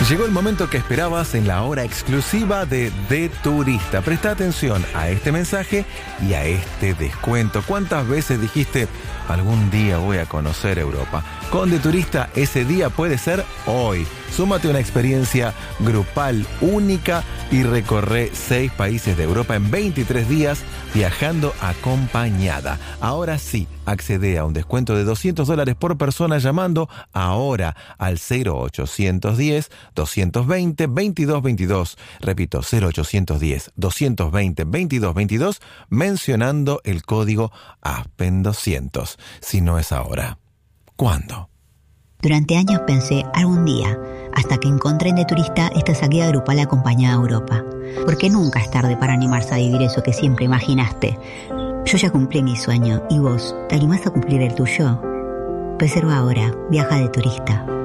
Llegó el momento que esperabas en la hora exclusiva de Turista. Presta atención a este mensaje y a este descuento. ¿Cuántas veces dijiste, algún día voy a conocer Europa? Con Turista ese día puede ser hoy. Súmate a una experiencia grupal única y recorre 6 países de Europa en 23 días viajando acompañada. Ahora sí, accede a un descuento de $200 por persona llamando ahora al 0810-220-2222. Repito, 0810-220-2222 mencionando el código ASPEN200. Si no es ahora, ¿cuándo? Durante años pensé, algún día, hasta que encontré en Turista esta salida grupal acompañada a Europa. Porque nunca es tarde para animarse a vivir eso que siempre imaginaste. Yo ya cumplí mi sueño, ¿y vos? ¿Te animás a cumplir el tuyo? Reserva ahora, viaja de Turista.